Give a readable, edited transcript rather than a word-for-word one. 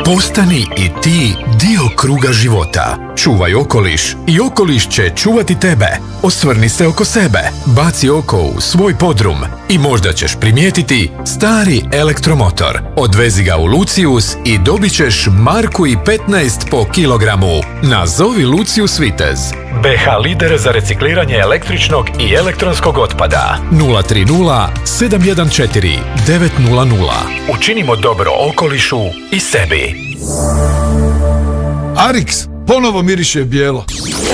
Postani i ti dio kruga života. Čuvaj okoliš i okoliš će čuvati tebe. Osvrni se oko sebe, baci oko u svoj podrum i možda ćeš primijetiti stari elektromotor. Odvezi ga u Lucius i dobit ćeš 1,15 po kilogramu. Nazovi Lucius Vitez. BH lider za recikliranje električnog i elektronskog otpada. 030 714 900. Učinimo dobro okolišu i sebi. Arix ponovo miriše bijelo.